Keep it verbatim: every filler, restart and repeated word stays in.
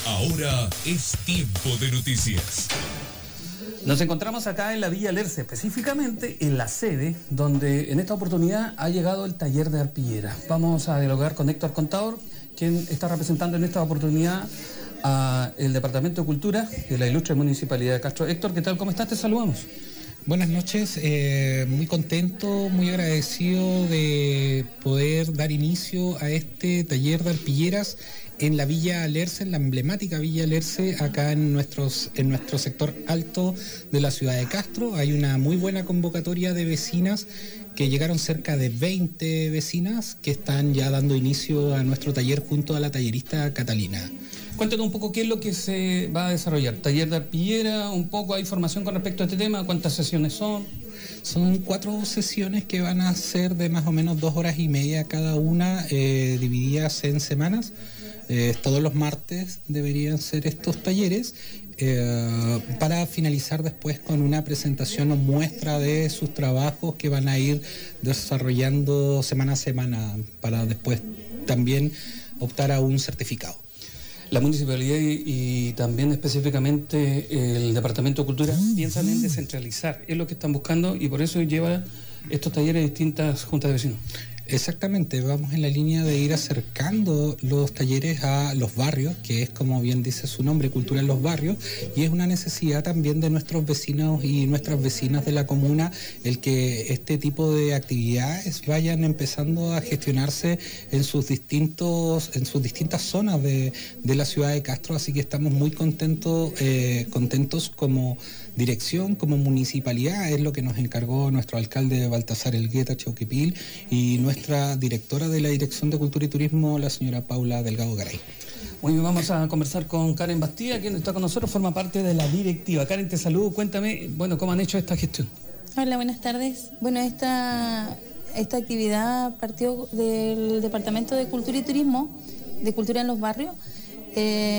Ahora es tiempo de noticias. Nos encontramos acá en la Villa Alerce, específicamente en la sede, donde en esta oportunidad ha llegado el taller de arpillera. Vamos a dialogar con Héctor Contador, quien está representando en esta oportunidad al Departamento de Cultura de la ilustre Municipalidad de Castro. Héctor, ¿qué tal? ¿Cómo estás? Te saludamos. Buenas noches, eh, muy contento, muy agradecido de poder dar inicio a este taller de arpilleras en la Villa Alerce, en la emblemática Villa Alerce, acá en, nuestros, en nuestro sector alto de la ciudad de Castro. Hay una muy buena convocatoria de vecinas, que llegaron cerca de veinte vecinas que están ya dando inicio a nuestro taller junto a la tallerista Catalina. Cuéntanos un poco qué es lo que se va a desarrollar. Taller de arpillera, un poco, ¿hay información con respecto a este tema? ¿Cuántas sesiones son? Son cuatro sesiones que van a ser de más o menos dos horas y media cada una, eh, divididas en semanas. Eh, todos los martes deberían ser estos talleres, eh, para finalizar después con una presentación o muestra de sus trabajos que van a ir desarrollando semana a semana para después también optar a un certificado. La municipalidad y, y también específicamente el Departamento de Cultura piensan en descentralizar, es lo que están buscando y por eso lleva estos talleres a distintas juntas de vecinos. Exactamente, vamos en la línea de ir acercando los talleres a los barrios, que es, como bien dice su nombre, Cultura en los Barrios, y es una necesidad también de nuestros vecinos y nuestras vecinas de la comuna el que este tipo de actividades vayan empezando a gestionarse en sus distintos, en sus distintas zonas de, de la ciudad de Castro, así que estamos muy contentos, eh, contentos como dirección, como municipalidad. Es lo que nos encargó nuestro alcalde Baltasar Elgueta Chauquipil y nuestra directora de la Dirección de Cultura y Turismo, la señora Paula Delgado Garay. Hoy vamos a conversar con Karen Bastida, quien está con nosotros, forma parte de la directiva. Karen, te saludo, cuéntame, bueno, ¿cómo han hecho esta gestión? Hola, buenas tardes. Bueno, esta, esta actividad partió del Departamento de Cultura y Turismo, de Cultura en los Barrios. Eh,